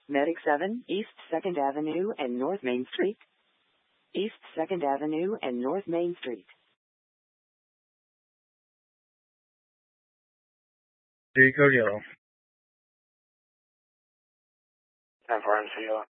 Medic 7, East 2nd Avenue and North Main Street. East 2nd Avenue and North Main Street. Code yellow. 10-4 MCO.